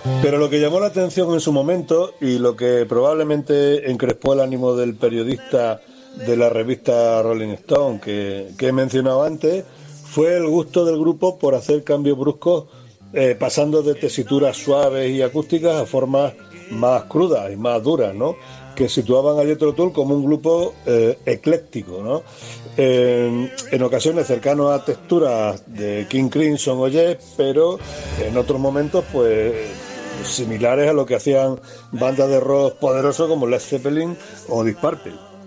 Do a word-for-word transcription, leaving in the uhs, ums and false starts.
Pero lo que llamó la atención en su momento y lo que probablemente encrespó el ánimo del periodista de la revista Rolling Stone que, que he mencionado antes fue el gusto del grupo por hacer cambios bruscos, eh, pasando de tesituras suaves y acústicas a formas más crudas y más duras, ¿no? Que situaban a Jethro Tull como un grupo eh, ecléctico, ¿no? Eh, en ocasiones cercanos a texturas de King Crimson o Yes, pero en otros momentos pues similares a lo que hacían bandas de rock poderosos como Led Zeppelin o Deep Purple.